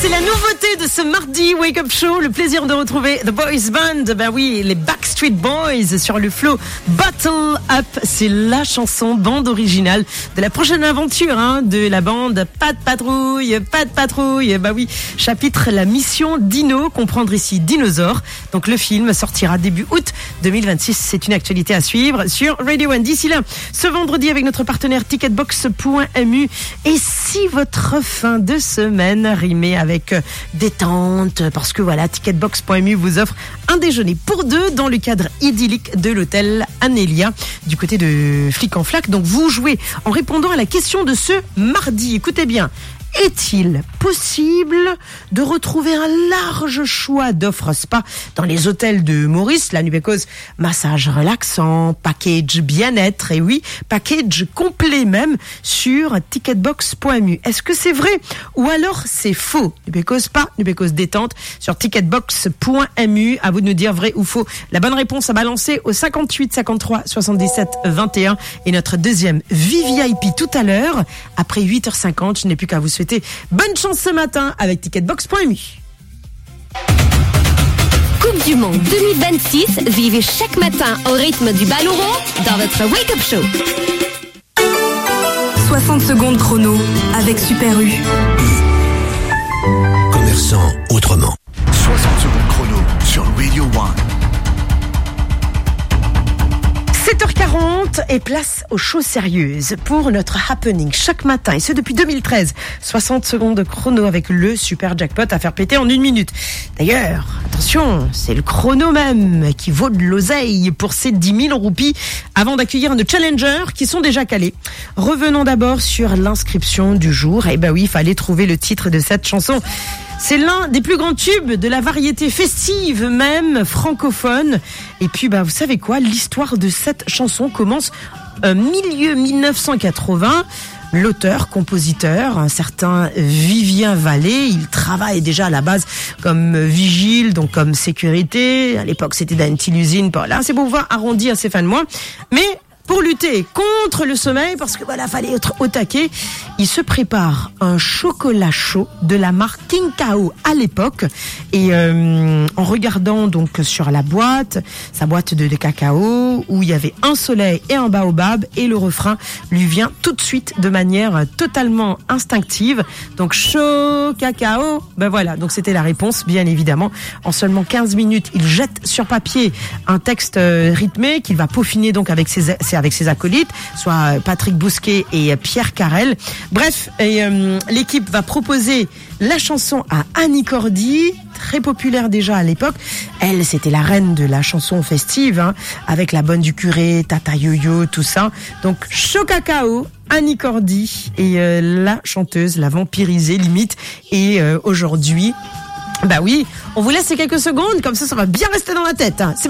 C'est la nouveauté de ce mardi Wake Up Show, le plaisir de retrouver The Boys Band, ben oui, les Backstreet Boys sur le flow Bottle Up, c'est la chanson bande originale de la prochaine aventure de la bande. Pas de patrouille, ben oui, chapitre la mission Dino, comprendre ici dinosaure. Donc le film sortira début août 2026, c'est une actualité à suivre sur Radio One. D'ici là, ce vendredi avec notre partenaire Ticketbox.mu, et si votre fin de semaine rimait avec détente, parce que voilà, Ticketbox.mu vous offre un déjeuner pour deux dans le cadre idyllique de l'hôtel Anélia du côté de Flic en Flac. Donc vous jouez en répondant à la question de ce mardi. Écoutez bien. Est-il possible de retrouver un large choix d'offres spa dans les hôtels de Maurice, la Nubécose, massage relaxant, package bien-être, et oui, package complet même sur Ticketbox.mu. Est-ce que c'est vrai ou alors c'est faux? Nubécose pas, Nubécose détente sur Ticketbox.mu. À vous de nous dire vrai ou faux. La bonne réponse à balancer au 58 53 77 21 et notre deuxième VVIP tout à l'heure après 8h50. Je n'ai plus qu'à vous souhaiter bonne chance ce matin avec Ticketbox.mu. Coupe du Monde 2026, vivez chaque matin au rythme du ballon rond dans votre Wake Up Show. 60 secondes chrono avec Super U. Commerçant autrement. 60 secondes chrono sur Radio One. 7h40 et place aux choses sérieuses pour notre happening chaque matin, et ce depuis 2013. 60 secondes de chrono avec le super jackpot à faire péter en 1 minute. D'ailleurs, attention, c'est le chrono même qui vaut de l'oseille pour ces 10 000 roupies avant d'accueillir nos challengers qui sont déjà calés. Revenons d'abord sur l'inscription du jour. Eh ben oui, il fallait trouver le titre de cette chanson. C'est l'un des plus grands tubes de la variété festive, même francophone. Et puis, vous savez quoi? L'histoire de cette chanson commence milieu 1980. L'auteur, compositeur, un certain Vivien Vallée, il travaille déjà à la base comme vigile, donc comme sécurité. À l'époque, c'était dans une petite usine. Là, c'est pour pouvoir arrondir ses fins de mois. Mais pour lutter contre le sommeil, parce que voilà, fallait être au taquet, il se prépare un chocolat chaud de la marque King Kao à l'époque. Et en regardant donc sur la boîte, sa boîte de cacao, où il y avait un soleil et un baobab, et le refrain lui vient tout de suite de manière totalement instinctive. Donc chaud cacao, voilà, donc c'était la réponse, bien évidemment. En seulement 15 minutes, il jette sur papier un texte rythmé qu'il va peaufiner donc avec ses acolytes, soit Patrick Bousquet et Pierre Carrel. Bref, l'équipe va proposer la chanson à Annie Cordy, très populaire déjà à l'époque. Elle, c'était la reine de la chanson festive, avec La Bonne du Curé, Tata Yo-Yo, tout ça. Donc, chaud cacao, Annie Cordy, et la chanteuse l'a vampirisée limite. Et aujourd'hui, oui, on vous laisse ces quelques secondes, comme ça va bien rester dans la tête. C'est